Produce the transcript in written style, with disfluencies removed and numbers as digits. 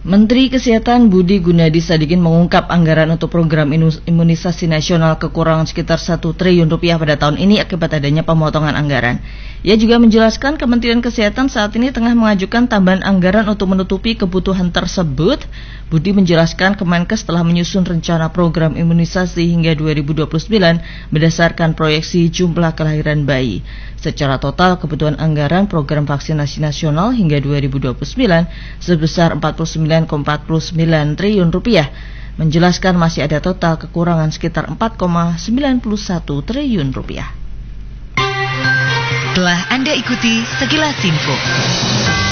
Menteri Kesehatan Budi Gunadi Sadikin mengungkap anggaran untuk program imunisasi nasional kekurangan sekitar 1 triliun rupiah pada tahun ini akibat adanya pemotongan anggaran. Ia juga menjelaskan Kementerian Kesehatan saat ini tengah mengajukan tambahan anggaran untuk menutupi kebutuhan tersebut. Budi menjelaskan Kemenkes telah menyusun rencana program imunisasi hingga 2029 berdasarkan proyeksi jumlah kelahiran bayi. Secara total kebutuhan anggaran program vaksinasi nasional hingga 2029 sebesar 49,49 triliun rupiah, menjelaskan masih ada total kekurangan sekitar 4,91 triliun rupiah. Telah Anda ikuti sekilas info.